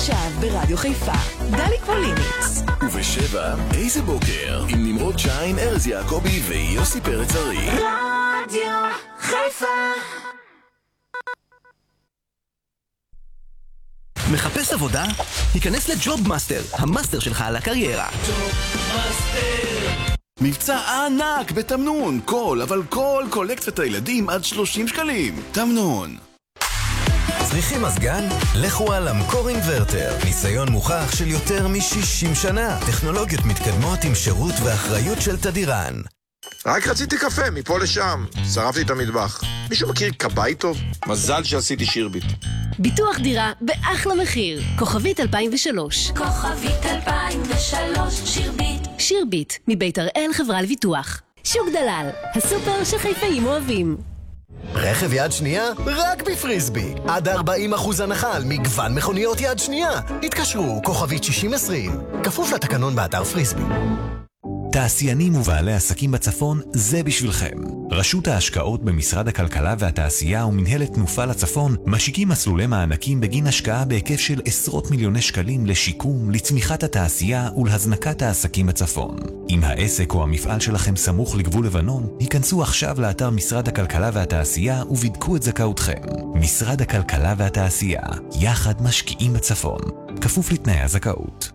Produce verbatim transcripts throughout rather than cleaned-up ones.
עכשיו ברדיו חיפה, דלי קבוליניץ. ובשבע, איזה בוקר, עם נמרוד שיין, ארז יעקבי ויוסי פרץ ארי. רדיו חיפה. מחפש עבודה? היכנס לג'וב מאסטר, המאסטר שלך על הקריירה. מבצע ענק בתמנון, כל, אבל כל קולקציית הילדים עד שלושים שקלים. תמנון. צריכים מזגן? לכו על המקור אינברטר. ניסיון מוכח של יותר מ-שישים שנה. טכנולוגיות מתקדמות עם שירות ואחריות של תדירן. רק רציתי קפה, מפה לשם. שרפתי את המטבח. מישהו מכיר קבאי טוב? מזל שעשיתי שירביט. ביטוח דירה באחלה מחיר. כוכבית אלפיים ושלוש. כוכבית אלפיים ושלוש, שירביט. שירביט, מבית הראל חברה לביטוח. שוק דלל, הסופר שחיפאים אוהבים. רכב יד שנייה? רק בפריסבי. עד ארבעים אחוז הנחה על מגוון מכוניות יד שנייה. התקשרו, כוכבית שישים עשרים. כפוף לתקנון באתר פריסבי. תעשיינים ובעלי עסקים בצפון, זה בשבילכם. רשות ההשקעות במשרד הכלכלה והתעשייה ומנהלת תנופה לצפון משיקים מסלולי מענקים בגין השקעה בהיקף של עשרות מיליוני שקלים לשיקום, לצמיחת התעשייה ולהזנקת העסקים בצפון. אם העסק או המפעל שלכם סמוך לגבול לבנון, היכנסו עכשיו לאתר משרד הכלכלה והתעשייה ובדקו את זכאותכם. משרד הכלכלה והתעשייה, יחד משקיעים בצפון. כפוף לתנאי הזכאות.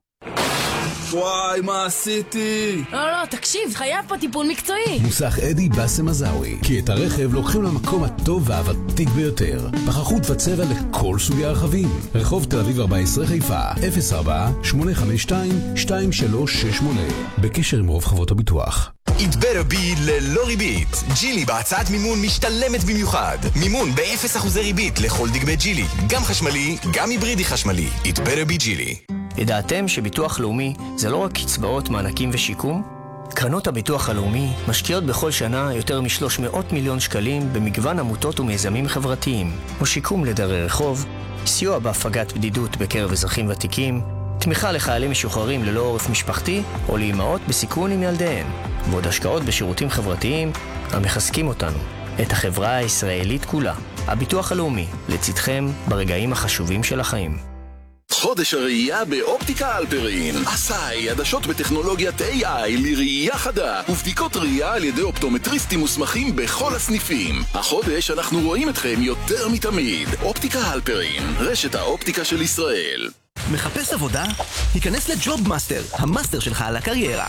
וואי, מה עשיתי? לא, לא, תקשיב, חייב פה טיפול מקצועי. מוסך אדי בסם עזאוי, כי את הרכב לוקחים למקום הטוב והוותיק ביותר. פחחות וצבע לכל סוגי הרכבים. רחוב תל אביב ארבע עשרה חיפה, אפס ארבע שמונה חמש שתיים שתיים שלוש שש שמונה. בקשר עם רוב חברות הביטוח. It better be ללא ריבית. ג'ילי בהצעת מימון משתלמת במיוחד. מימון ב-אפס אחוזי ריבית לכל דגמי ג'ילי. גם חשמלי, גם היברידי חשמלי. It better be ג'ילי. ידעתם שביטוח לאומי זה לא רק קצבאות, מענקים ושיקום? קרנות הביטוח הלאומי משקיעות בכל שנה יותר מ-שלוש מאות מיליון שקלים במגוון עמותות ומיזמים חברתיים, כמו שיקום לדרי רחוב, סיוע בהפגת בדידות בקרב אזרחים ותיקים, תמיכה לחיילים משוחררים ללא עורף משפחתי או לאימהות בסיכון עם ילדיהן, ועוד השקעות בשירותים חברתיים המחזקים אותנו, את החברה הישראלית כולה. הביטוח הלאומי, לצדכם ברגעים החשובים של החיים. חודש הראייה באופטיקה אלפרין. עשאי, עדשות בטכנולוגיית איי איי לראייה חדה ובדיקות ראייה על ידי אופטומטריסטים מוסמכים בכל הסניפים. החודש אנחנו רואים אתכם יותר מתמיד. אופטיקה אלפרין, רשת האופטיקה של ישראל. מחפש עבודה? היכנס לג'וב מאסטר, המאסטר שלך על הקריירה.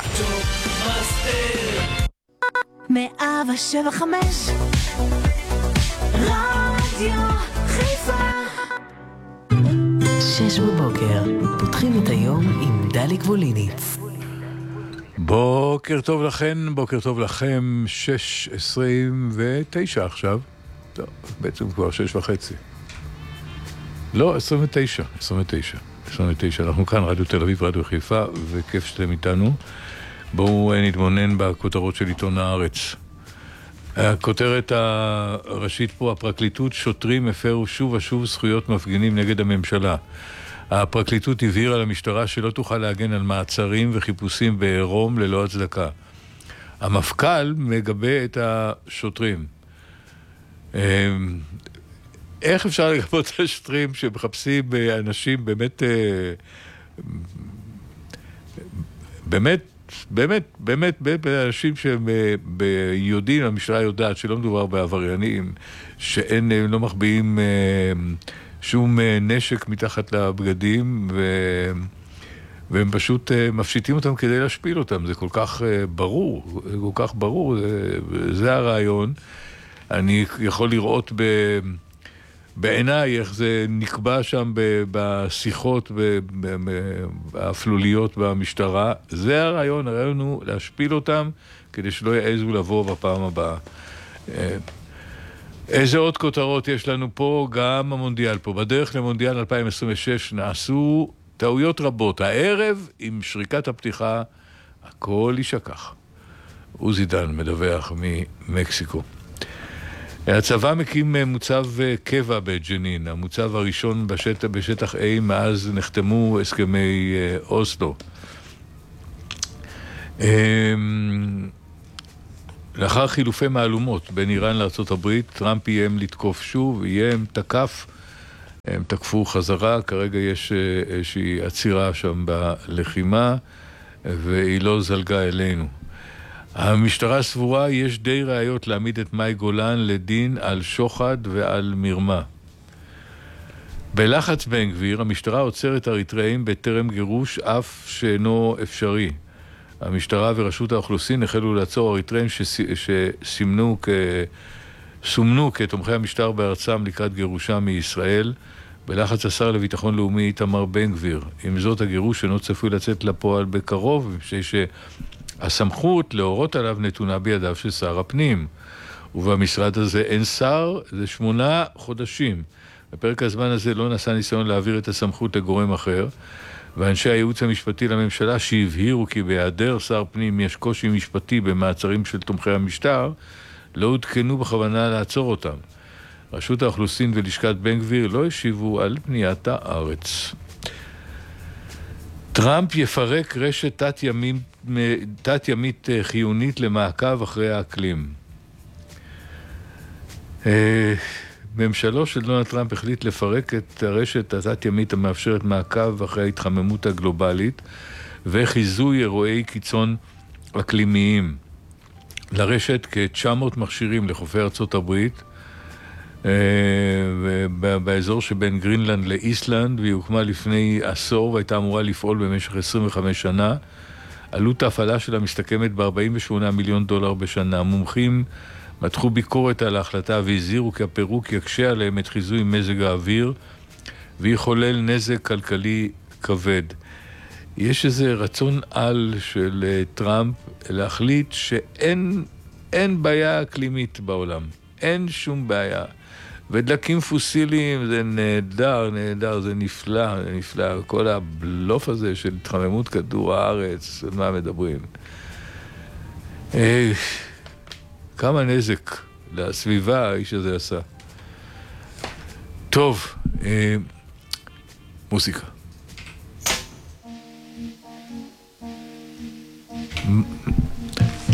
מאה שבע חמש רדיו חיפה. שש בבוקר, פותחים את היום עם דלי קבוליניץ. בוקר טוב לכם, בוקר טוב לכם, שש עשרים ותשע עכשיו. טוב, בעצם כבר שש וחצי. לא, עשרים ותשע, עשרים ותשע, עשרים ותשע. אנחנו כאן, רדיו תל אביב, רדיו חיפה, וכיף שאתם איתנו. בואו נתבונן בכותרות של עיתון הארץ. הכותרת הראשית פה, הפרקליטות, שוטרים הפרו שוב ושוב זכויות מפגינים נגד הממשלה. הפרקליטות הבהירה למשטרה שלא תוכל להגן על מעצרים וחיפושים בעירום ללא הצדקה. המפכ"ל מגבה את השוטרים. איך אפשר לגבות את השוטרים שמחפשים אנשים באמת באמת באמת, באמת, באמת, אנשים שהם ביודעים, המשטרה יודעת שלא מדובר בעבריינים, שאין, לא מחביאים שום נשק מתחת לבגדים, ו... והם פשוט מפשיטים אותם כדי להשפיל אותם. זה כל כך ברור, זה כל כך ברור, זה, זה הרעיון. אני יכול לראות ב... בעיניי איך זה נקבע שם בשיחות האפלוליות במשטרה. זה הרעיון, הרעיון הוא להשפיל אותם כדי שלא יעזו לבוא בפעם הבאה. איזה עוד כותרות יש לנו פה? גם המונדיאל פה. בדרך למונדיאל אלפיים עשרים ושש נעשו טעויות רבות. הערב עם שריקת הפתיחה הכל יישכח. עוזי דן מדווח ממקסיקו. הצבא מקים מוצב קבע בג'נין, המוצב הראשון בשטח, בשטח A מאז נחתמו הסכמי אוסלו. לאחר חילופי מהלומות בין איראן לארצות הברית, טראמפ איים לתקוף שוב, איים תקף הם תקפו חזרה, כרגע יש איזושהי עצירה שם בלחימה, והיא לא זלגה אלינו. המשטרה סבורה יש די ראיות להעמיד את מאי גולן לדין על שוחד ועל מרמה. בלחץ בן גביר, המשטרה עוצרת אריתראים בטרם גירוש אף שאינו אפשרי. המשטרה ורשות האוכלוסין החלו לעצור אריתראים שסימנו כ... סומנו כתומכי המשטר בארצם לקראת גירושם מישראל, בלחץ השר לביטחון לאומי איתמר בן גביר. עם זאת, הגירוש אינו צפוי לצאת לפועל בקרוב, בשביל שהסמכות להורות עליו נתונה בידיו של שר הפנים. ובמשרד הזה אין שר, זה שמונה חודשים. בפרק הזמן הזה לא נעשה ניסיון להעביר את הסמכות לגורם אחר, ואנשי הייעוץ המשפטי לממשלה שהבהירו כי בהיעדר שר פנים יש קושי משפטי במעצרים של תומכי המשטר, לא עודכנו בכוונה לעצור אותם. רשות האוכלוסין ולשכת בן גביר לא השיבו על פניית הארץ. טראמפ יפרק רשת תת-ימית, תת-ימית חיונית למעקב אחרי האקלים. ממשלו של דונלד טראמפ החליט לפרק את הרשת התת-ימית המאפשרת מעקב אחרי ההתחממות הגלובלית וחיזוי אירועי קיצון אקלימיים. לרשת כ-תשע מאות מכשירים לחופי ארצות הברית באזור שבין גרינלנד לאיסלנד, והיא הוקמה לפני עשור והייתה אמורה לפעול במשך עשרים וחמש שנה. עלות ההפעלה שלה מסתכמת ב-ארבעים ושמונה מיליון דולר בשנה. מומחים מתחו ביקורת על ההחלטה והזהירו כי הפירוק יקשה עליהם את חיזוי מזג האוויר ויחולל נזק כלכלי כבד. יש איזה רצון על של טראמפ להחליט שאין אין בעיה אקלימית בעולם. אין שום בעיה. ודלקים פוסיליים זה נהדר, נהדר, זה נפלא, זה נפלא. כל הבלוף הזה של התחממות כדור הארץ, על מה מדברים. אה, כמה נזק לסביבה האיש הזה עשה. טוב, אה, מוזיקה.